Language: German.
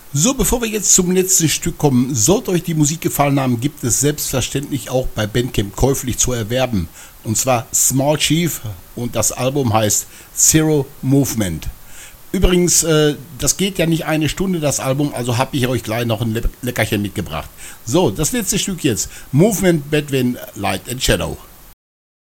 So, bevor wir jetzt zum letzten Stück kommen, sollte euch die Musik gefallen haben, gibt es selbstverständlich auch bei Bandcamp käuflich zu erwerben. Und zwar Small Chief und das Album heißt Zero Movement. Übrigens, das geht ja nicht eine Stunde, das Album, also habe ich euch gleich noch ein Leckerchen mitgebracht. So, das letzte Stück jetzt. Movement Between Light and Shadow.